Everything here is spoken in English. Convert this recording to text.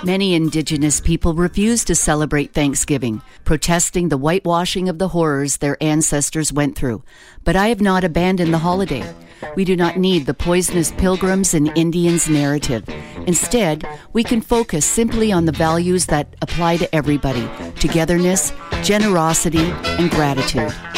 Many Indigenous people refuse to celebrate Thanksgiving, protesting the whitewashing of the horrors their ancestors went through. But I have not abandoned the holiday. We do not need the poisonous Pilgrims and Indians narrative. Instead, we can focus simply on the values that apply to everybody: togetherness, generosity, and gratitude.